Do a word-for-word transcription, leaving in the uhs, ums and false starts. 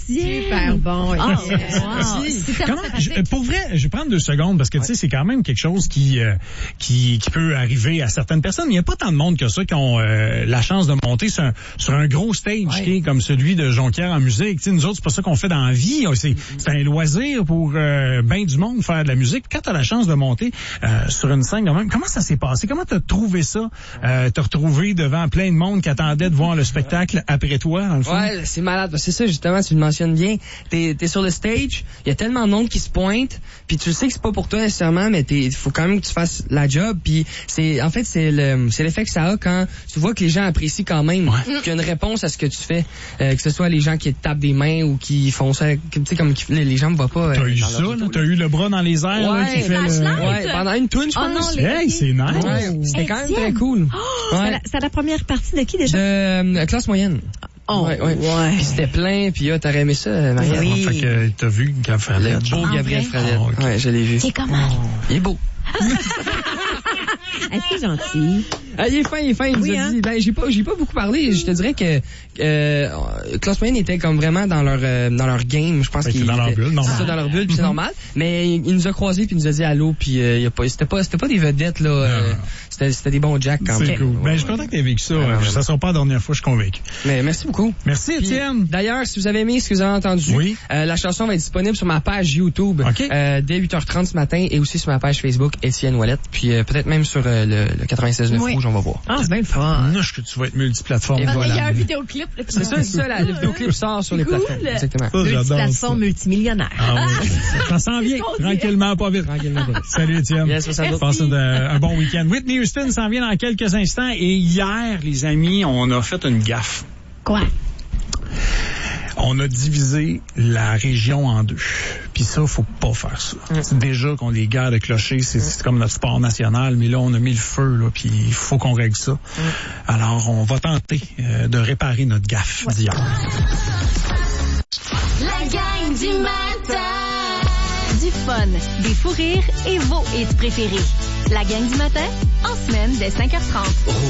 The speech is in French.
Super bon. Oh, wow. Comment, je, pour vrai, je vais prendre deux secondes parce que, tu sais, c'est quand même quelque chose qui, euh, qui, qui peut arriver à certaines personnes. Il n'y a pas tant de monde que ça qui ont euh, la chance de monter sur un, sur un gros stage, ouais. qui est comme celui de Jonquière en musique. Tu sais, nous autres, c'est pas ça qu'on fait dans la vie. C'est, c'est un loisir pour euh, ben du monde faire de la musique. Quand tu as la chance de monter euh, sur une scène quand même, comment ça s'est passé? Comment t'as trouvé ça? Euh, t'as retrouvé devant plein de monde qui attendait de voir le spectacle après toi, dans le fond? Ouais, c'est malade. C'est ça, justement, tu le mentionnes bien. T'es, t'es sur le stage, il y a tellement de monde qui se pointe, puis tu sais que c'est pas pour toi nécessairement, mais il faut quand même que tu fasses la job. Puis c'est, en fait, c'est le, c'est l'effet que ça a quand tu vois que les gens apprécient quand même, ouais. qu'il y a une réponse à ce que tu fais, euh, que ce soit les gens qui te tapent des mains ou qui font ça, tu sais, comme les gens me voient pas. T'as euh, eu ça, là? T'as eu le bras dans les airs, ouais, là, qui fait le... ouais, pendant une toune, je oh pense. Non, les... Hey, c'est nice. Ouais, c'était quand même très cool. Oh, ouais. c'est, la, c'est la première partie de qui déjà? De euh, classe moyenne. Oh, ouais, ouais. ouais. Puis c'était plein, puis ah, t'aurais aimé ça, Marianne. Oui. Fait que t'as vu Gabriel Le beau Gabriel Fradette. Oh, okay. Ouais, je l'ai vu. C'est comment? Oh. Il est beau. Est-ce qu'il est gentil? Ah, il est fin, il est fin. Il oui, nous a hein? dit, ben, j'ai pas, j'ai pas beaucoup parlé. Je te dirais que, euh, Classe moyenne était comme vraiment dans leur, euh, dans leur game. Je pense ouais, qu'il dans leur bulle, normal. C'est ça, dans leur bulle, puis c'est normal. Mais il, il nous a croisés, puis il nous a dit allô, puis euh, il a pas, c'était pas, c'était pas des vedettes, là. Euh, c'était, c'était des bons jacks, quand c'est même. C'est cool. Ouais, ben, ouais. je suis content que t'aies vécu ça. Ouais, Ouais, ouais, ça sera pas la dernière fois, je suis convaincu. Mais merci beaucoup. Merci, Étienne. D'ailleurs, si vous avez aimé ce que vous avez entendu, oui. euh, la chanson va être disponible sur ma page YouTube, okay. euh, dès huit heures trente ce matin, et aussi sur ma page Facebook, Étienne Ouellette, puis euh, peut-être même sur euh, le, le quatre-vingt-seize neuf oui. Rouge, on va voir. Ah, c'est bien le fun. Non, que tu vas être multiplateforme. Et voilà. Il y a un vidéoclip. Là, c'est ça, c'est ça, la, le vidéoclip sort sur les cool. plateformes. Exactement. Ça, multiplateforme multimillionnaire. Ah, oui. Ça s'en vient. Tranquillement, pas vite. Tranquillement, pas vite. Salut, Étienne. Yes, ça va. Passez un bon week-end. Whitney Houston s'en vient dans quelques instants. Et hier, les amis, on a fait une gaffe. Quoi? On a divisé la région en deux. Puis ça, faut pas faire ça. Mm. C'est déjà qu'on les guerres de clochers, c'est, c'est comme notre sport national, mais là, on a mis le feu, là, puis il faut qu'on règle ça. Mm. Alors, on va tenter euh, de réparer notre gaffe ouais. d'hier. La gang du matin! Du fun, des fous rires et vos hits préférés. La gang du matin, en semaine dès cinq heures trente.